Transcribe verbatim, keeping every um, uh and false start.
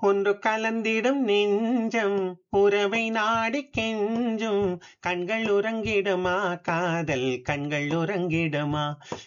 ஒன்று கலந்திடும் நெஞ்சம் உறவை நாடி கெஞ்சும் கண்கள் உறங்கிடுமா காதல் கண்கள் உறங்கிடுமா